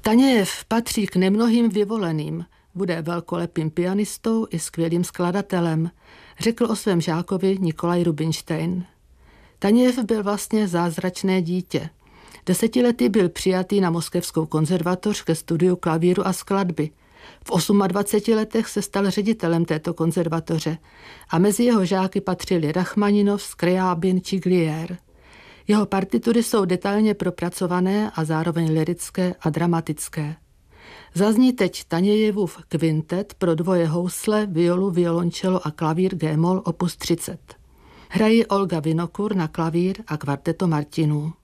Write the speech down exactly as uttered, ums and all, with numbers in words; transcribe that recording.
Tanějev patří k nemnohým vyvoleným. Bude velkolepým pianistou i skvělým skladatelem, řekl o svém žákovi Nikolaj Rubinstein. Tanějev byl vlastně zázračné dítě. Desetiletý byl přijatý na Moskevskou konzervatoř ke studiu klavíru a skladby. V dvaceti osmi letech se stal ředitelem této konzervatoře a mezi jeho žáky patřili Rachmaninov, Skryabin či Glier. Jeho partitury jsou detailně propracované a zároveň lyrické a dramatické. Zazní teď Tanějevův kvintet pro dvoje housle, violu, violončelo a klavír G-moll opus třicet. Hrají Olga Vinokur na klavír a kvarteto Martinů.